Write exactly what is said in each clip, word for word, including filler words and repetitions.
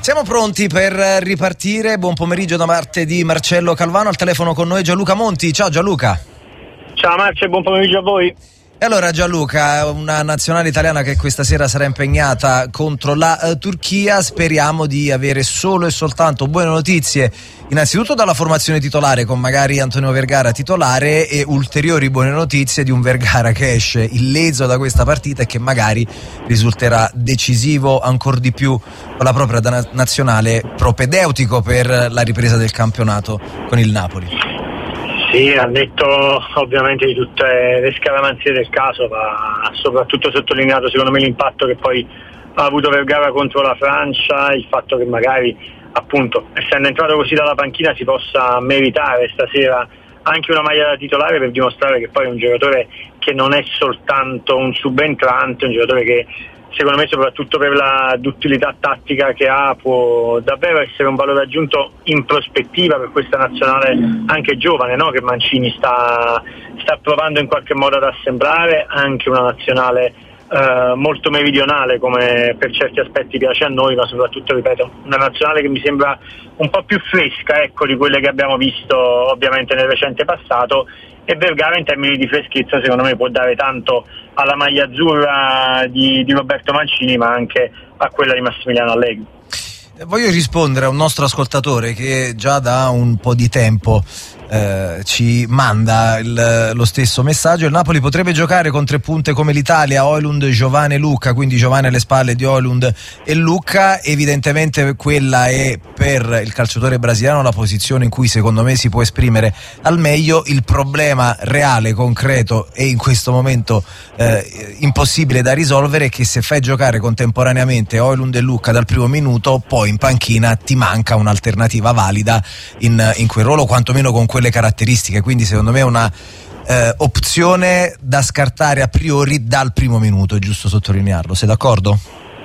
Siamo pronti per ripartire. Buon pomeriggio da parte di Marcello Calvano. Al telefono con noi Gianluca Monti. Ciao Gianluca. Ciao Marce, buon pomeriggio a voi. E allora Gianluca, una nazionale italiana che questa sera sarà impegnata contro la uh, Turchia, speriamo di avere solo e soltanto buone notizie, innanzitutto dalla formazione titolare con magari Antonio Vergara titolare e ulteriori buone notizie di un Vergara che esce illeso da questa partita e che magari risulterà decisivo ancor di più con la propria da- nazionale, propedeutico per la ripresa del campionato con il Napoli. Sì, al netto ovviamente di tutte le scaramanzie del caso, va soprattutto sottolineato secondo me l'impatto che poi ha avuto Vergara contro la Francia, il fatto che magari appunto essendo entrato così dalla panchina si possa meritare stasera anche una maglia da titolare per dimostrare che poi è un giocatore che non è soltanto un subentrante, un giocatore che secondo me soprattutto per la duttilità tattica che ha può davvero essere un valore aggiunto in prospettiva per questa nazionale anche giovane, no? Che Mancini sta, sta provando in qualche modo ad assemblare, anche una nazionale eh, molto meridionale come per certi aspetti piace a noi, ma soprattutto ripeto una nazionale che mi sembra un po' più fresca, ecco, di quelle che abbiamo visto ovviamente nel recente passato. E Vergara in termini di freschezza secondo me può dare tanto alla maglia azzurra di, di Roberto Mancini, ma anche a quella di Massimiliano Allegri. Voglio rispondere a un nostro ascoltatore che già da un po' di tempo eh, ci manda il, lo stesso messaggio. Il Napoli potrebbe giocare con tre punte come l'Italia, Højlund, Giovane e Lucca, quindi Giovane alle spalle di Højlund e Lucca. Evidentemente quella è per il calciatore brasiliano la posizione in cui secondo me si può esprimere al meglio. Il problema reale, concreto e in questo momento eh, impossibile da risolvere è che se fai giocare contemporaneamente Højlund e Lucca dal primo minuto, poi in panchina ti manca un'alternativa valida in, in quel ruolo, quantomeno con quelle caratteristiche. Quindi secondo me è una eh, opzione da scartare a priori dal primo minuto, è giusto sottolinearlo. Sei d'accordo?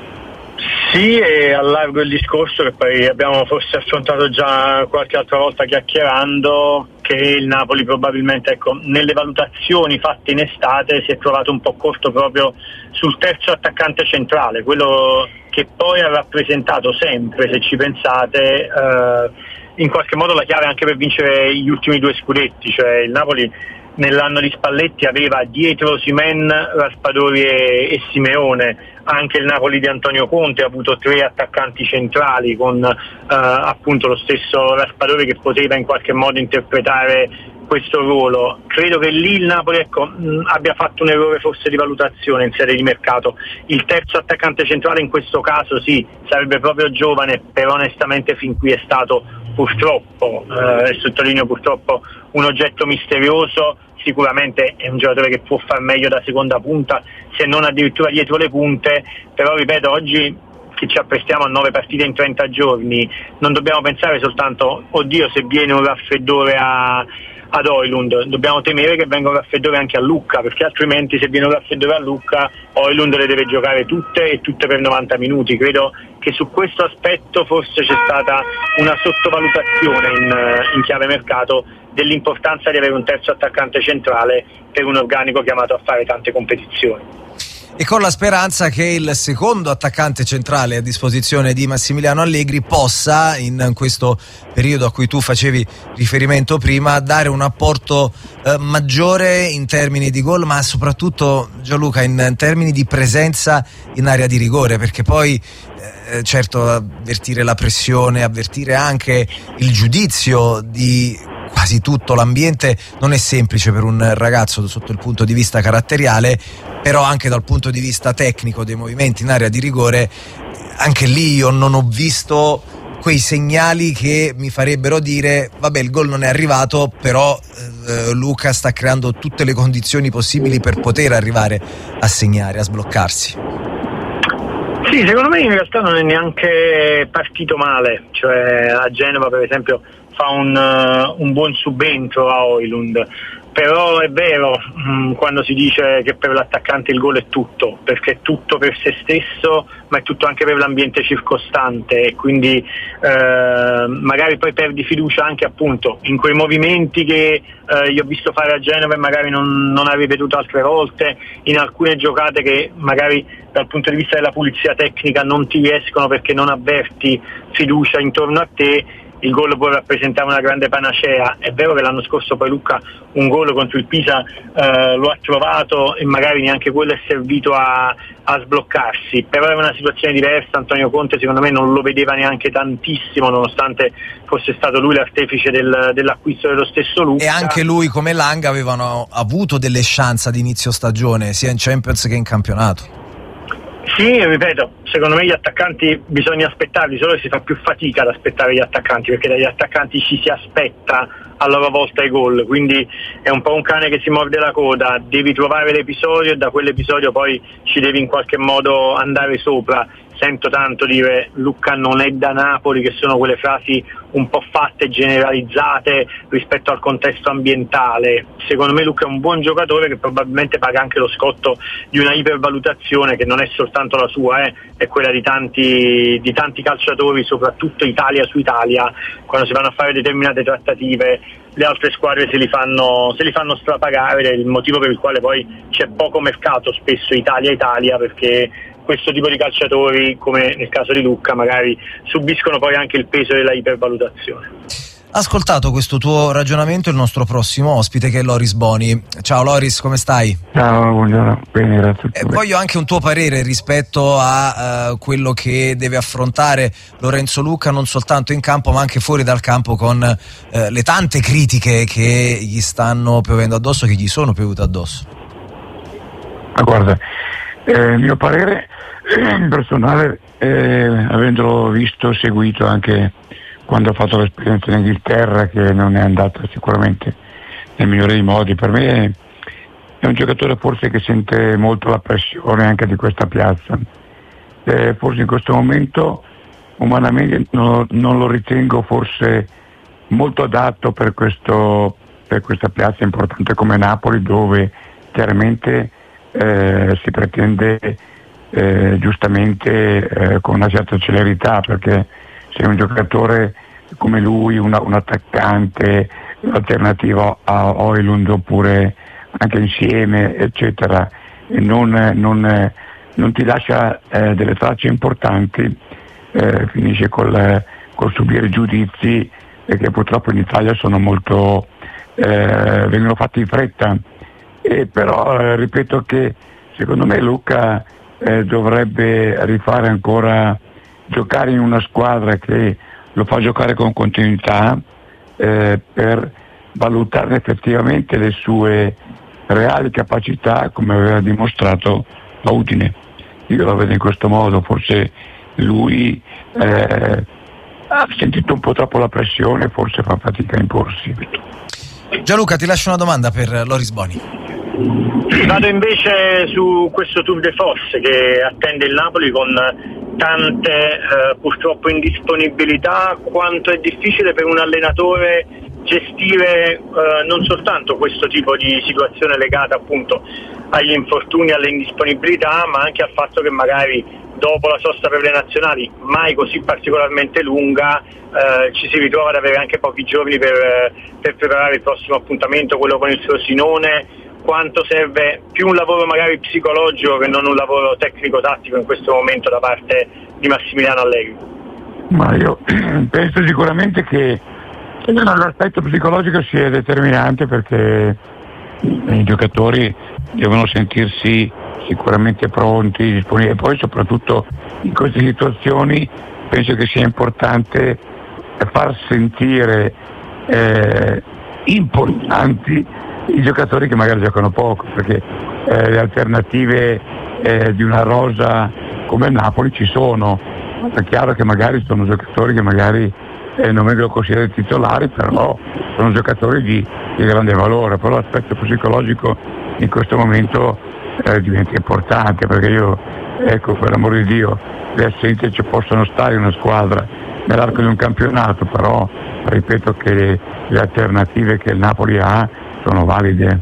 Sì, e allargo il discorso che poi abbiamo forse affrontato già qualche altra volta chiacchierando, che il Napoli probabilmente, ecco, nelle valutazioni fatte in estate si è trovato un po' corto proprio sul terzo attaccante centrale, quello che poi ha rappresentato sempre, se ci pensate, eh, in qualche modo la chiave anche per vincere gli ultimi due scudetti. Cioè il Napoli nell'anno di Spalletti aveva dietro Osimhen, Raspadori e, e Simeone. Anche il Napoli di Antonio Conte ha avuto tre attaccanti centrali con eh, appunto lo stesso Raspadori che poteva in qualche modo interpretare questo ruolo. Credo che lì il Napoli ecco, mh, abbia fatto un errore forse di valutazione in sede di mercato. Il terzo attaccante centrale in questo caso sì, sarebbe proprio Giovane, però onestamente fin qui è stato purtroppo, eh, e sottolineo purtroppo, un oggetto misterioso. Sicuramente è un giocatore che può far meglio da seconda punta, se non addirittura dietro le punte, però ripeto, oggi che ci apprestiamo a nove partite in trenta giorni, non dobbiamo pensare soltanto, oddio, se viene un raffreddore a ad Højlund, dobbiamo temere che venga un raffreddore anche a Lucca, perché altrimenti se viene un raffreddore a Lucca Højlund le deve giocare tutte e tutte per novanta minuti. Credo che su questo aspetto forse c'è stata una sottovalutazione in, in chiave mercato dell'importanza di avere un terzo attaccante centrale per un organico chiamato a fare tante competizioni. E con la speranza che il secondo attaccante centrale a disposizione di Massimiliano Allegri possa, in questo periodo a cui tu facevi riferimento prima, dare un apporto eh, maggiore in termini di gol, ma soprattutto, Gianluca, in termini di presenza in area di rigore, perché poi eh, certo avvertire la pressione, avvertire anche il giudizio di quasi tutto l'ambiente non è semplice per un ragazzo sotto il punto di vista caratteriale, però anche dal punto di vista tecnico dei movimenti in area di rigore, anche lì io non ho visto quei segnali che mi farebbero dire vabbè, il gol non è arrivato, però eh, Luca sta creando tutte le condizioni possibili per poter arrivare a segnare, a sbloccarsi. Sì, secondo me in realtà non è neanche partito male, cioè a Genova per esempio fa un, uh, un buon subentro a Højlund, però è vero mh, quando si dice che per l'attaccante il gol è tutto, perché è tutto per se stesso ma è tutto anche per l'ambiente circostante, e quindi eh, magari poi perdi fiducia anche appunto in quei movimenti che eh, io ho visto fare a Genova e magari non, non hai ripetuto altre volte, in alcune giocate che magari dal punto di vista della pulizia tecnica non ti riescono perché non avverti fiducia intorno a te, il gol può rappresentare una grande panacea. È vero che l'anno scorso poi Lucca un gol contro il Pisa eh, lo ha trovato e magari neanche quello è servito a, a sbloccarsi, però è una situazione diversa. Antonio Conte secondo me non lo vedeva neanche tantissimo, nonostante fosse stato lui l'artefice del, dell'acquisto dello stesso Lucca. E anche lui come Lang avevano avuto delle chance ad inizio stagione sia in Champions che in campionato. Sì, ripeto, secondo me gli attaccanti bisogna aspettarli, solo che si fa più fatica ad aspettare gli attaccanti, perché dagli attaccanti ci si aspetta a loro volta i gol, quindi è un po' un cane che si morde la coda, devi trovare l'episodio e da quell'episodio poi ci devi in qualche modo andare sopra. Sento tanto dire Lucca non è da Napoli, che sono quelle frasi un po' fatte, generalizzate rispetto al contesto ambientale. Secondo me Lucca è un buon giocatore che probabilmente paga anche lo scotto di una ipervalutazione che non è soltanto la sua, eh, è quella di tanti, di tanti calciatori, soprattutto Italia su Italia. Quando si vanno a fare determinate trattative le altre squadre se li fanno, se li fanno strapagare, ed è il motivo per il quale poi c'è poco mercato spesso Italia-Italia, perché questo tipo di calciatori, come nel caso di Lucca, magari subiscono poi anche il peso della ipervalutazione. Ascoltato questo tuo ragionamento il nostro prossimo ospite, che è Loris Boni. Ciao Loris, come stai? Ciao, buongiorno, bene, grazie. Eh, voglio anche un tuo parere rispetto a uh, quello che deve affrontare Lorenzo Lucca, non soltanto in campo ma anche fuori dal campo, con uh, le tante critiche che gli stanno piovendo addosso, che gli sono piovute addosso. Ma guarda, eh, il mio parere eh, personale, eh, avendolo visto, seguito anche quando ha fatto l'esperienza in Inghilterra, che non è andata sicuramente nel migliore dei modi, per me è un giocatore forse che sente molto la pressione anche di questa piazza. Eh, forse in questo momento umanamente non, non lo ritengo forse molto adatto per, questo, per questa piazza importante come Napoli, dove chiaramente eh, si pretende eh, giustamente eh, con una certa celerità, perché se un giocatore come lui, una, un attaccante, un'alternativa a Højlund oppure anche insieme, eccetera, e non, non, non ti lascia eh, delle tracce importanti, eh, finisce col, col subire giudizi eh, che purtroppo in Italia sono molto eh, vengono fatti in fretta. E però eh, ripeto che secondo me Lucca eh, dovrebbe rifare ancora, giocare in una squadra che lo fa giocare con continuità, eh, per valutare effettivamente le sue reali capacità, come aveva dimostrato a Udine. Io lo vedo in questo modo, forse lui eh, ha sentito un po' troppo la pressione, forse fa fatica a imporsi. Gianluca, ti lascio una domanda per Loris Boni. Vado invece su questo Tour de Force che attende il Napoli con tante eh, purtroppo indisponibilità. Quanto è difficile per un allenatore gestire eh, non soltanto questo tipo di situazione legata appunto agli infortuni, alle indisponibilità, ma anche al fatto che magari dopo la sosta per le nazionali, mai così particolarmente lunga, eh, ci si ritrova ad avere anche pochi giorni per, per preparare il prossimo appuntamento, quello con il Frosinone. Quanto serve più un lavoro magari psicologico che non un lavoro tecnico-tattico in questo momento da parte di Massimiliano Allegri? Ma io penso sicuramente che l'aspetto psicologico sia determinante, perché i giocatori devono sentirsi sicuramente pronti, disponibili, e poi soprattutto in queste situazioni penso che sia importante far sentire eh, importanti i giocatori che magari giocano poco, perché eh, le alternative eh, di una rosa come il Napoli ci sono. È chiaro che magari sono giocatori che magari eh, non vengono considerati titolari, però sono giocatori di, di grande valore. Però l'aspetto psicologico in questo momento eh, diventa importante, perché io, ecco, per l'amor di Dio, le assenze ci possono stare in una squadra nell'arco di un campionato, però ripeto che le alternative che il Napoli ha sono valide.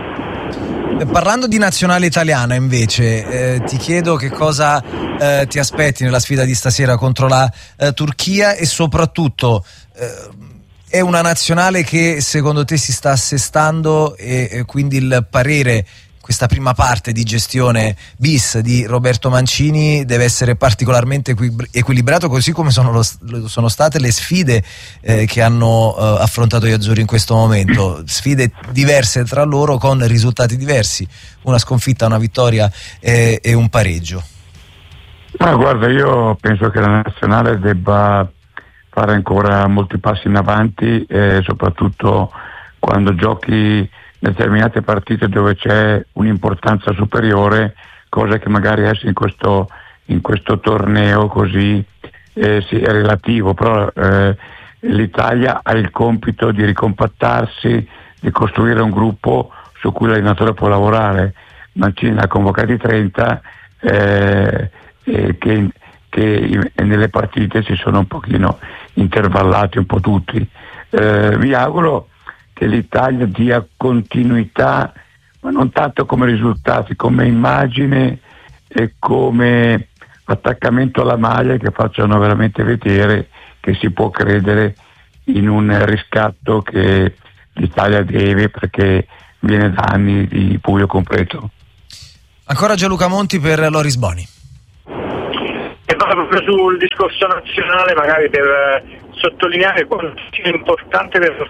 Parlando di nazionale italiana invece, eh, ti chiedo che cosa eh, ti aspetti nella sfida di stasera contro la eh, Turchia, e soprattutto eh, è una nazionale che secondo te si sta assestando, e, e quindi il parere in questa prima parte di gestione bis di Roberto Mancini deve essere particolarmente equilibrato, così come sono, lo, sono state le sfide eh, che hanno eh, affrontato gli azzurri in questo momento, sfide diverse tra loro con risultati diversi, una sconfitta, una vittoria e, e un pareggio. Ma guarda, io penso che la nazionale debba fare ancora molti passi in avanti, e soprattutto quando giochi determinate partite dove c'è un'importanza superiore, cosa che magari adesso in questo, in questo torneo così eh, sì, è relativo, però eh, l'Italia ha il compito di ricompattarsi, di costruire un gruppo su cui l'allenatore può lavorare. Mancini ne ha convocati trenta eh, eh, che, che nelle partite si sono un pochino intervallati un po' tutti. Eh, vi auguro che l'Italia dia continuità, ma non tanto come risultati, come immagine e come attaccamento alla maglia, che facciano veramente vedere che si può credere in un riscatto che l'Italia deve, perché viene da anni di buio completo. Ancora Gianluca Monti per Loris Boni. E proprio sul discorso nazionale, magari per sottolineare quanto sia importante per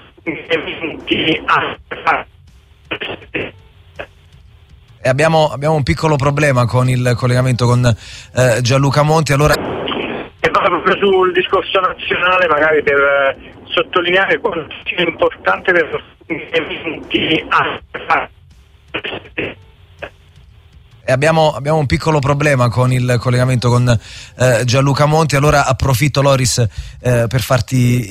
e abbiamo, abbiamo un piccolo problema con il collegamento con eh, Gianluca Monti, allora e proprio sul discorso nazionale, magari per sottolineare quanto sia importante per e abbiamo, abbiamo un piccolo problema con il collegamento con eh, Gianluca Monti, allora approfitto, Loris, eh, per farti